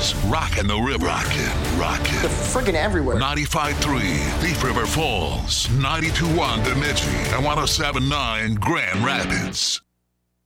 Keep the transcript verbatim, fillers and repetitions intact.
is Rockin' the River. Rockin', Rockin'. They're friggin' everywhere. ninety-five point three Thief River Falls, ninety-two point one Bemidji, and one oh seven point nine Grand Rapids.